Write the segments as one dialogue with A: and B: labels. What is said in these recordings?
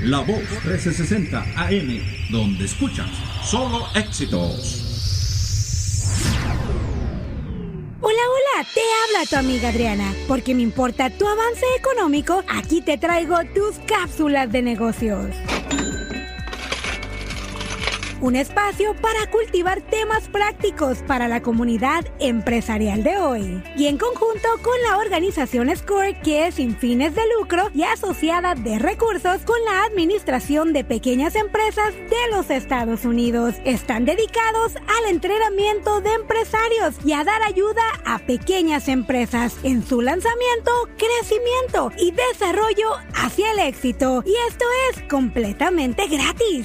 A: La Voz 1360 AM, donde escuchas solo éxitos.
B: Hola, te habla tu amiga Adriana. Porque me importa tu avance económico, aquí te traigo tus cápsulas de negocios. Un espacio para cultivar temas prácticos para la comunidad empresarial de hoy. Y en conjunto con la organización SCORE, que es sin fines de lucro y asociada de recursos con la Administración de Pequeñas Empresas de los Estados Unidos. Están dedicados al entrenamiento de empresarios y a dar ayuda a pequeñas empresas en su lanzamiento, crecimiento y desarrollo hacia el éxito. Y esto es completamente gratis.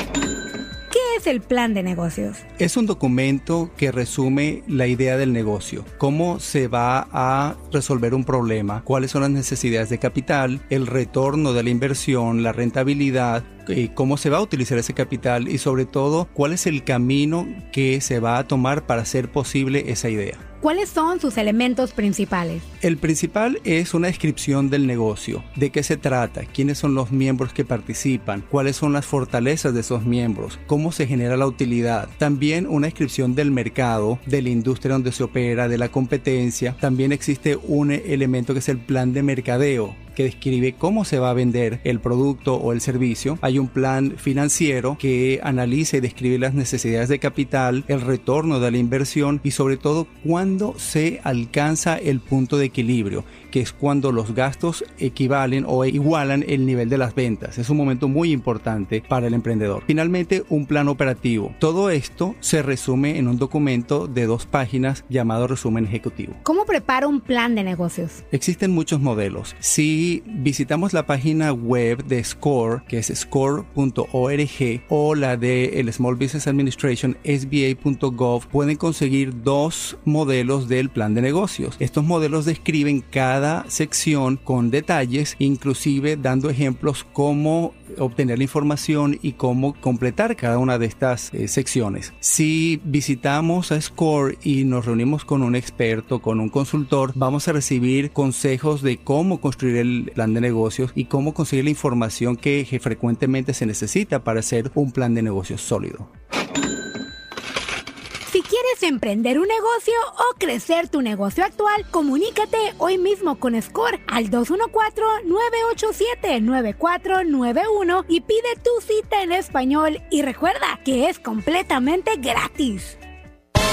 B: ¿Qué es el plan de negocios?
C: Es un documento que resume la idea del negocio, cómo se va a resolver un problema, cuáles son las necesidades de capital, el retorno de la inversión, la rentabilidad, cómo se va a utilizar ese capital y sobre todo cuál es el camino que se va a tomar para hacer posible esa idea.
B: ¿Cuáles son sus elementos principales?
C: El principal es una descripción del negocio, de qué se trata, quiénes son los miembros que participan, cuáles son las fortalezas de esos miembros, cómo se genera la utilidad. También una descripción del mercado, de la industria donde se opera, de la competencia. También existe un elemento que es el plan de mercadeo, que describe cómo se va a vender el producto o el servicio. Hay un plan financiero que analiza y describe las necesidades de capital, el retorno de la inversión y sobre todo cuándo se alcanza el punto de equilibrio, que es cuando los gastos equivalen o igualan el nivel de las ventas. Es un momento muy importante para el emprendedor. Finalmente, un plan operativo. Todo esto se resume en un documento de 2 páginas llamado resumen ejecutivo.
B: ¿Cómo preparo un plan de negocios?
C: Existen muchos modelos. Si visitamos la página web de SCORE, que es score.org, o la de el Small Business Administration, sba.gov, pueden conseguir 2 modelos del plan de negocios. Estos modelos describen cada sección con detalles, inclusive dando ejemplos cómo obtener la información y cómo completar cada una de estas secciones. Si visitamos a SCORE y nos reunimos con un experto, con un consultor, vamos a recibir consejos de cómo construir el plan de negocios y cómo conseguir la información que frecuentemente se necesita para hacer un plan de negocios sólido.
B: Si quieres emprender un negocio o crecer tu negocio actual, comunícate hoy mismo con SCORE al 214-987-9491 y pide tu cita en español. Y recuerda que es completamente gratis.